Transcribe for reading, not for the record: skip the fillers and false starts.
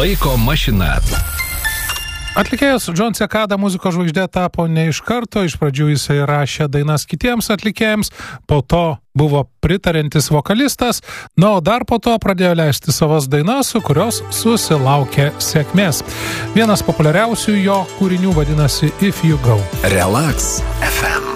Laiko mašina. Atlikėjas John Cicada muzikos žvaigždė tapo ne iš karto, iš pradžių jisai rašė dainas kitiems atlikėjams, po to buvo pritariantis vokalistas, o dar po to pradėjo leisti savas dainas, kurios susilaukė sėkmės. Vienas populiariausių jo kūrinių vadinasi If You Go. Relax FM.